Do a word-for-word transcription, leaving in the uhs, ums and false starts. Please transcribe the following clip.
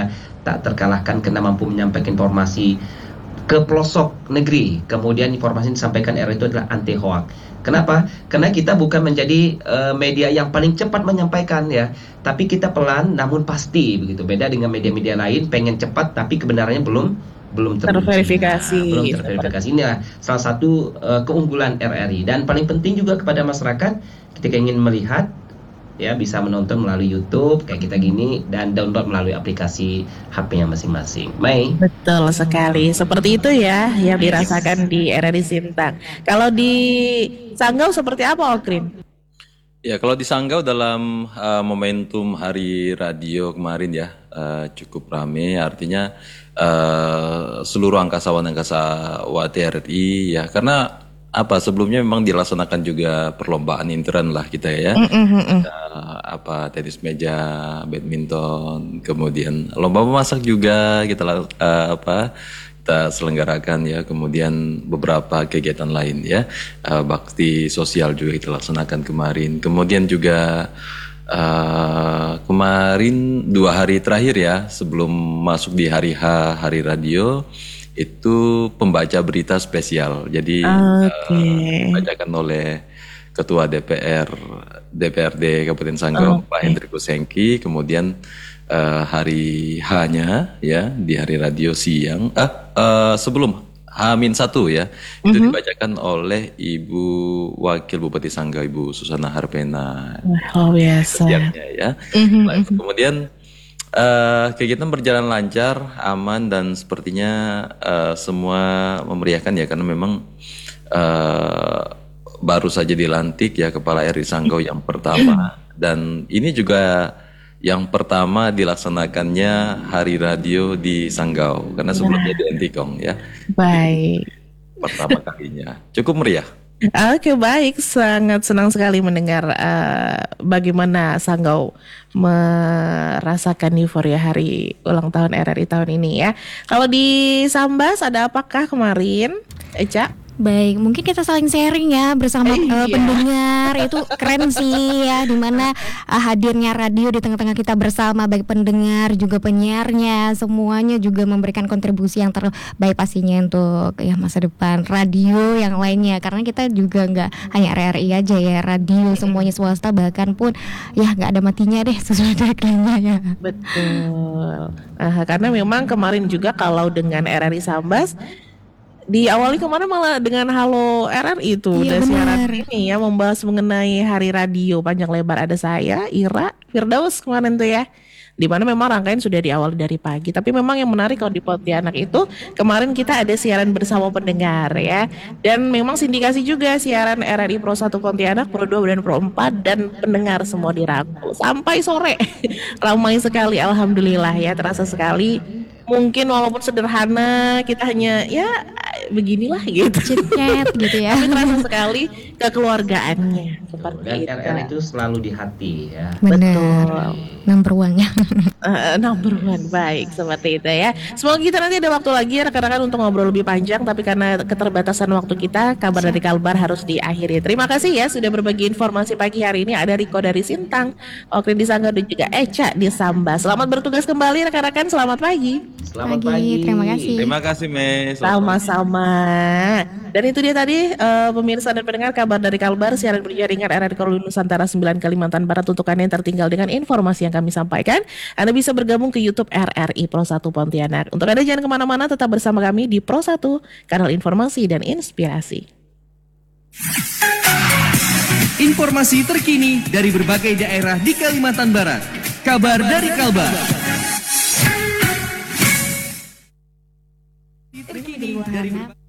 media tak terkalahkan karena mampu menyampaikan informasi ke pelosok negeri. Kemudian informasi yang disampaikan R R I itu adalah anti hoax. Kenapa? Karena kita bukan menjadi uh, media yang paling cepat menyampaikan ya, tapi kita pelan namun pasti begitu. Beda dengan media-media lain pengen cepat tapi kebenarannya belum belum terverifikasi. Nah, belum terverifikasi. Ini salah satu uh, keunggulan R R I, dan paling penting juga kepada masyarakat ketika ingin melihat ya bisa menonton melalui YouTube kayak kita gini dan download melalui aplikasi H P-nya masing-masing. Mai. Betul sekali. Seperti itu ya yang dirasakan di R R I Sintang. Kalau di Sanggau seperti apa, Okrin? Ya, kalau di Sanggau dalam uh, momentum Hari Radio kemarin ya uh, cukup ramai, artinya uh, seluruh angkasawan-angkasawati R R I ya, karena apa sebelumnya memang dilaksanakan juga perlombaan intern lah kita ya, Mm-mm. uh, apa tenis meja, badminton, kemudian lomba memasak juga kita uh, apa kita selenggarakan ya, kemudian beberapa kegiatan lain ya, uh, bakti sosial juga kita laksanakan kemarin, kemudian juga uh, kemarin dua hari terakhir ya sebelum masuk di hari H Hari Radio itu pembaca berita spesial. Jadi okay. uh, dibacakan oleh Ketua D P R D P R D Kabupaten Sanggau, okay. Pak Hendrikus Hengki. Kemudian uh, hari H-nya ya di Hari Radio siang, ah uh, sebelum H-min satu ya, mm-hmm. itu dibacakan oleh Ibu Wakil Bupati Sanggau, Ibu Susana Harpena. Oh biasa. Ya. Mm-hmm. Nah, kemudian Uh, kegiatan berjalan lancar, aman, dan sepertinya uh, semua memeriahkan ya, karena memang uh, baru saja dilantik ya Kepala R I Sanggau yang pertama, dan ini juga yang pertama dilaksanakannya Hari Radio di Sanggau, karena sebelumnya di Entikong ya. Baik. Pertama kalinya, cukup meriah. Oke, baik, sangat senang sekali mendengar uh, bagaimana Sanggau merasakan euforia hari ulang tahun R R I tahun ini ya. Kalau di Sambas ada apakah kemarin, Eca? Baik, mungkin kita saling sharing ya bersama eh, uh, iya. pendengar. Itu keren sih ya, dimana uh, hadirnya radio di tengah-tengah kita bersama, baik pendengar juga penyiarnya, semuanya juga memberikan kontribusi yang terbaik pastinya untuk ya masa depan radio yang lainnya. Karena kita juga nggak hanya R R I aja ya, radio semuanya swasta bahkan pun ya nggak ada matinya deh sesuai tagline-nya ya. Betul. Nah, karena memang kemarin juga kalau dengan R R I Sambas diawali kemarin malah dengan Halo R R I itu iya, udah siaran ini ya, membahas mengenai hari radio panjang lebar. Ada saya, Ira, Firdaus kemarin tuh ya, dimana memang rangkaian sudah diawali dari pagi. Tapi memang yang menarik kalau di Pontianak itu kemarin kita ada siaran bersama pendengar ya, dan memang sindikasi juga siaran R R I Pro satu Pontianak, Pro dua dan Pro empat, dan pendengar semua dirangkul sampai sore. Ramai sekali, alhamdulillah ya, terasa sekali. Mungkin walaupun sederhana, kita hanya ya beginilah gitu, chit-chat gitu ya. tapi terasa sekali kekeluargaannya seperti Dan itu. R R I itu selalu di hati ya. Benar. Number one-nya. Uh, number one, baik seperti itu ya. Semoga kita nanti ada waktu lagi rekan-rekan untuk ngobrol lebih panjang, tapi karena keterbatasan waktu kita, kabar dari Kalbar harus diakhiri. Terima kasih ya sudah berbagi informasi pagi hari ini. Ada Riko dari Sintang, Okrin di Sanggau, dan juga Eca di Sambas. Selamat bertugas kembali rekan-rekan, selamat pagi. Selamat pagi, pagi. terima kasih. Terima kasih, Mes. Sama-sama. Dan itu dia tadi uh, pemirsa dan pendengar kabar dari Kalbar, siaran berjaringan R R I Korwil Nusantara sembilan Kalimantan Barat. Untuk Anda yang tertinggal dengan informasi yang kami sampaikan, Anda bisa bergabung ke YouTube R R I Pro satu Pontianak. Untuk Anda jangan kemana-mana, tetap bersama kami di Pro satu, kanal informasi dan inspirasi. Informasi terkini dari berbagai daerah di Kalimantan Barat. Kabar dari Kalbar. Terkini dari